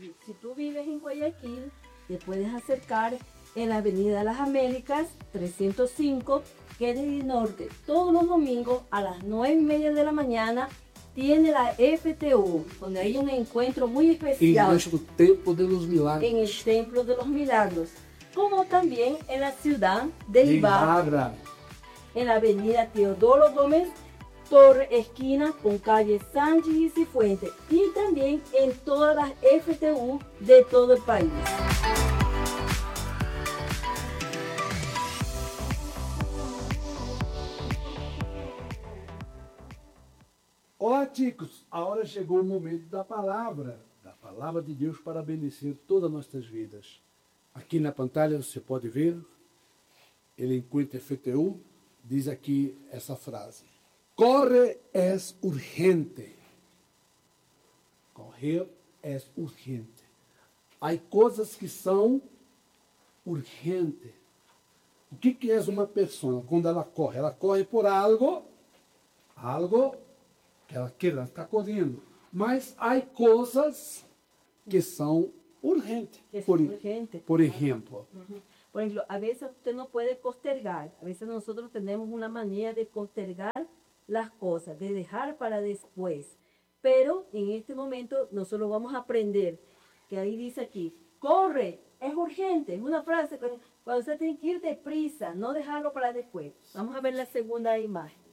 si tú vives en Guayaquil, te puedes acercar en la Avenida de las Américas 305, que es el norte. Todos los domingos a las 9:30 de la mañana tiene la FTU, donde hay un encuentro muy especial. En el Templo de los Milagros. En el Templo de los Milagros. Como también en la ciudad de Ibarra, en la Avenida Teodoro Gómez Torre, esquina con calle Sánchez y Cifuentes, y también en todas las FTU de todo el país. Olá, chicos! Agora chegou o momento da palavra de Deus para abençoar todas as nossas vidas. Aqui na pantalha você pode ver, ele encontra FTU, diz aqui essa frase: corre es urgente. Correr es urgente. Há coisas que são urgentes. O que é uma pessoa quando ela corre? Ela corre por algo que ela quer, ela está correndo. Mas há coisas que são urgentes. Por exemplo. Por ejemplo, a veces usted no puede postergar. A veces nosotros tenemos una manía de postergar las cosas, de dejar para después. Pero en este momento nosotros vamos a aprender, que ahí dice aquí, corre, es urgente. Es una frase cuando usted tiene que ir deprisa, no dejarlo para después. Vamos a ver la segunda imagen.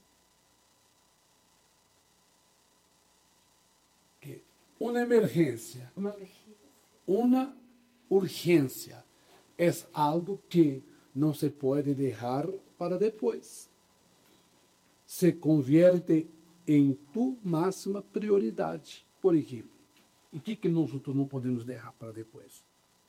Una emergência, una urgência é algo que não se pode deixar para depois. Se convierte em tu máxima prioridade. Por exemplo, o que nós não podemos deixar para depois?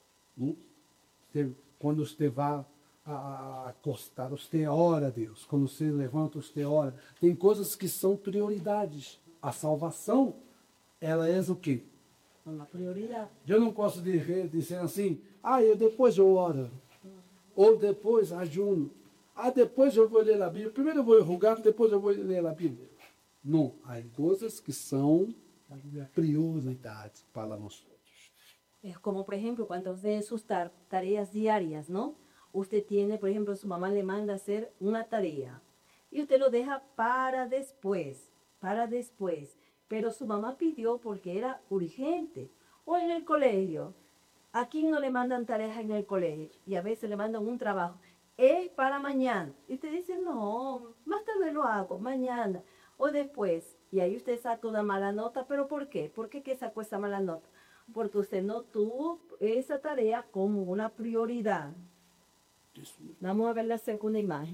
Quando você vai a acostar, você ora a Deus. Quando você levanta, você ora. Tem coisas que são prioridades. A salvação, ela é o quê? Uma prioridade. Eu não posso dizer assim, depois eu oro. Ou depois ajuno. Depois eu vou ler a Bíblia. Primeiro eu vou rogar, depois eu vou ler a Bíblia. Não, há coisas que são prioridades para nós. Es como, por ejemplo, cuando usted de sus tareas diarias, ¿no? Usted tiene, por ejemplo, su mamá le manda a hacer una tarea y usted lo deja para después. Pero su mamá pidió porque era urgente. O en el colegio. ¿A quién no le mandan tareas en el colegio? Y a veces le mandan un trabajo. Es para mañana. Y usted dice, no, más tarde lo hago, mañana o después. Y ahí usted saca una mala nota. ¿Pero por qué? ¿Por qué que sacó esa mala nota? Porque usted no tuvo esa tarea como una prioridad. Vamos a ver la segunda imagen.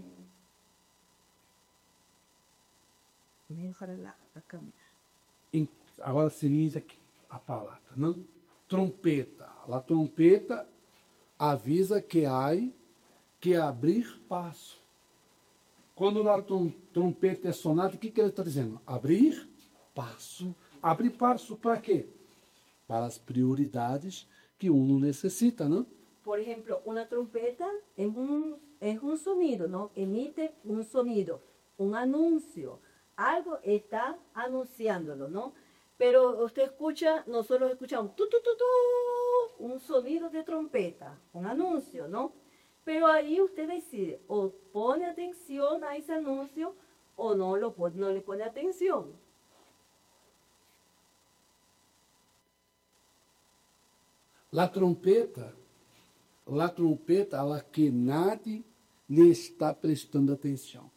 Mejora la cámara. Agora seria aqui a palavra, não? Trompeta. A trompeta avisa que há que abrir passo. Quando a trompeta é sonada, o que ele está dizendo? Abrir passo. Abrir passo para quê? Para as prioridades que uno necessita, não? Por ejemplo, una trompeta es un sonido, ¿no? Emite un sonido, un anuncio. Algo está anunciándolo, ¿no? Pero usted escucha, nosotros escuchamos tu, tu, tu, tu, un sonido de trompeta, un anuncio, ¿no? Pero ahí usted decide, o pone atención a ese anuncio o no le pone atención. La trompeta a la que nadie lhe está prestando atenção.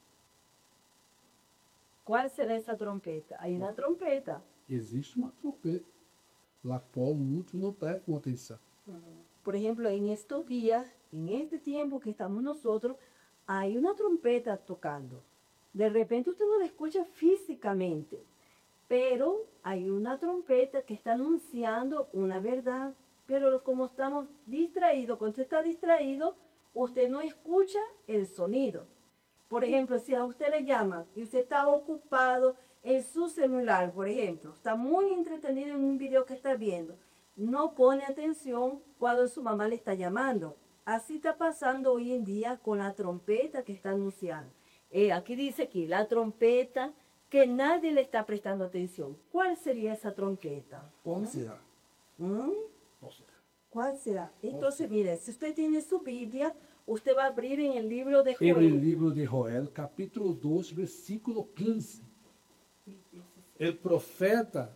¿Cuál será esa trompeta? Hay una trompeta. Existe uma trompeta, la qual muitos não prestam atenção. Por ejemplo, en estos días, en este tiempo que estamos nosotros, hay una trompeta tocando. De repente usted no la escucha físicamente, pero hay una trompeta que está anunciando una verdad. Pero como estamos distraídos, cuando usted está distraído, usted no escucha el sonido. Por ejemplo, si a usted le llaman y usted está ocupado en su celular, por ejemplo, está muy entretenido en un video que está viendo, no pone atención cuando su mamá le está llamando. Así está pasando hoy en día con la trompeta que está anunciando. Aquí dice la trompeta que nadie le está prestando atención. ¿Cuál sería esa trompeta? Qual será? Qual será? ¿Cuál será? Entonces, mire, si usted tiene su Biblia, usted va a abrir en el libro de En el Joel. livro de Joel, capítulo 2, versículo 15. O profeta,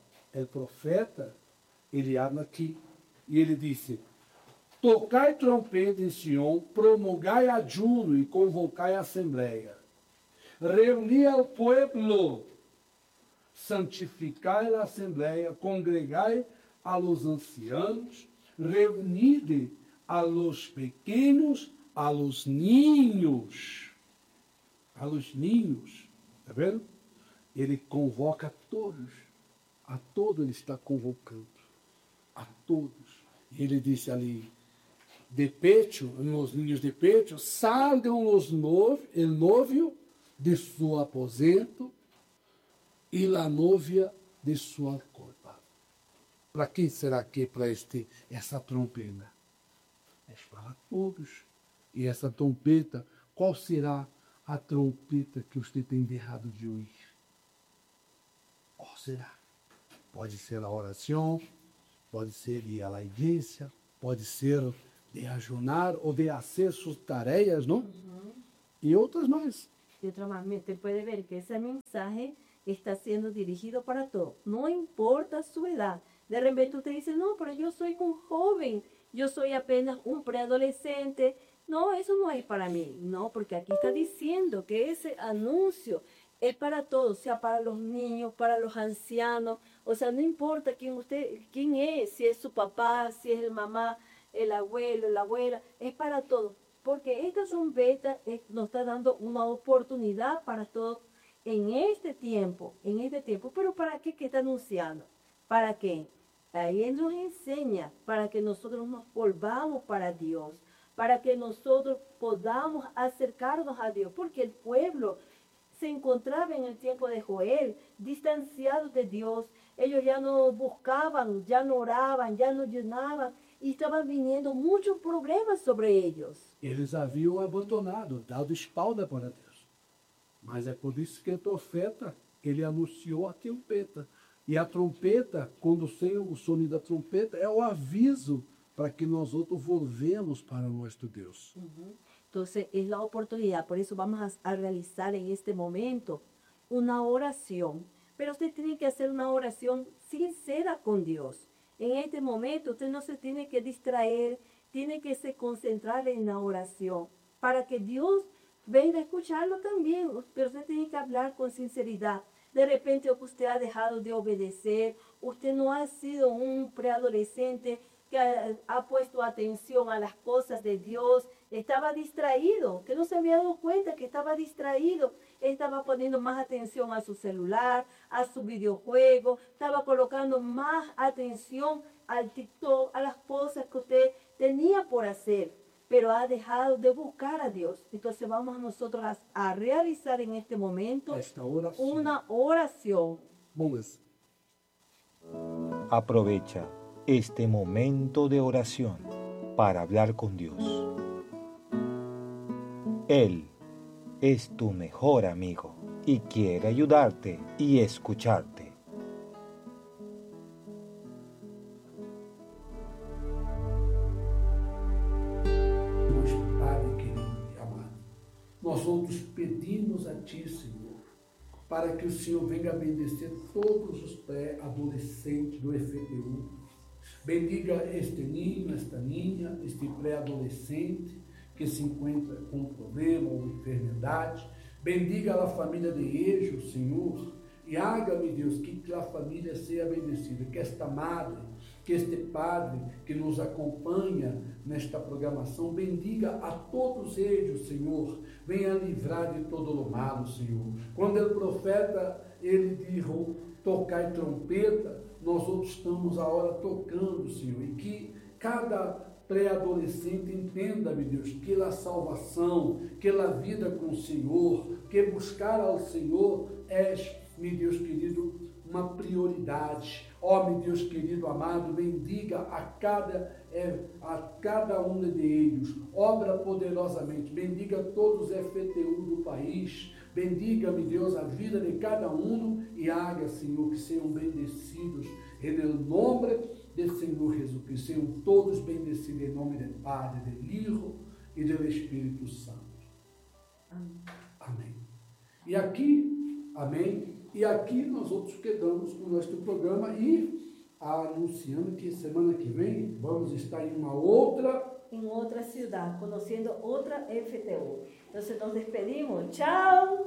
ele habla aqui, e ele disse: tocai trompeta em Sião, promulgai ayuno e convocai a assembleia. Reuni al pueblo, santificai a assembleia, congregai a los ancianos, reunide a los pequenos, a los niños. A los niños, tá vendo? Ele convoca a todos ele está convocando, a todos. Ele disse ali, de pecho, os ninhos de pecho, salgam o novio de seu aposento e a novia de sua alcova. Para quem será que é para essa trompeta? É para todos. E essa trompeta, qual será a trompeta que você tem deixado de ouvir? Qual será? Pode ser a oração, pode ser ir à igreja, pode ser de ajunar ou de fazer suas tarefas, não? E outras mais. De otra manera, usted puede ver que ese mensaje está siendo dirigido para todos. No importa su edad. De repente usted dice, no, pero yo soy un joven, yo soy apenas un preadolescente. No, eso no es para mí. No, porque aquí está diciendo que ese anuncio es para todos, sea para los niños, para los ancianos. O sea, no importa quién es, si es su papá, si es el mamá, el abuelo, la abuela, es para todos. Porque esta trompeta nos está dando una oportunidad para todos en este tiempo. Pero ¿para qué? ¿Qué está anunciando? ¿Para qué? Ahí Él nos enseña para que nosotros nos volvamos para Dios, para que nosotros podamos acercarnos a Dios, porque el pueblo se encontraba en el tiempo de Joel, distanciados de Dios. Ellos ya no buscaban, ya no oraban, ya no ayunaban, e estavam vindo muitos problemas sobre eles. Eles haviam abandonado, dado espalda para Deus. Mas é por isso que o profeta, ele anunciou a trompeta. E a trompeta, quando o sonido da trompeta, é o aviso para que nós outros volvemos para o nosso Deus. Então, é a oportunidade. Por isso, vamos a realizar em este momento uma oração. Mas você tem que fazer uma oração sincera com Deus. En este momento usted no se tiene que distraer, tiene que se concentrar en la oración para que Dios venga a escucharlo también, pero usted tiene que hablar con sinceridad. De repente usted ha dejado de obedecer, usted no ha sido un preadolescente que ha puesto atención a las cosas de Dios, estaba distraído, que no se había dado cuenta que estaba distraído, estaba poniendo más atención a su celular, a su videojuego, estaba colocando más atención al TikTok, a las cosas que usted tenía por hacer, pero ha dejado de buscar a Dios. Entonces vamos nosotros a realizar en este momento una oración. Vamos. Aprovecha este momento de oración para hablar con Dios. Él es tu mejor amigo y quiere ayudarte y escucharte. Padre querido e amado, nós outros pedimos a Ti, Senhor, para que o Senhor venha bendecer todos os pré-adolescentes do FTU. Bendiga este ninho, esta ninha, este pré-adolescente que se encontra com problema ou enfermidade. Bendiga a família de ellos, Senhor, e haga-me, Deus, que a família seja bendecida, que esta madre, que este padre que nos acompanha nesta programação, bendiga a todos eles, Senhor, venha livrar de todo o mal, Senhor. Quando o profeta, ele dijo, tocai trompeta, nós outros estamos a hora tocando, Senhor, e que cada pré-adolescente entenda, meu Deus, que a salvação, que a vida com o Senhor, que buscar ao Senhor é, meu Deus querido, uma prioridade. Ó, meu Deus querido, amado, bendiga a cada um deles, obra poderosamente, bendiga todos os FTU do país, bendiga, meu Deus, a vida de cada um e haga, Senhor, que sejam bendecidos, em nome do Senhor Jesus Cristo. Sejam todos bendecidos em nome do Padre, do Filho e do Espírito Santo. Amém. Amém. E aqui, amém, e aqui nós outros quedamos com o nosso programa e anunciando que semana que vem vamos estar em uma outra Em outra cidade, conhecendo outra FTU. Então, nos despedimos. Tchau!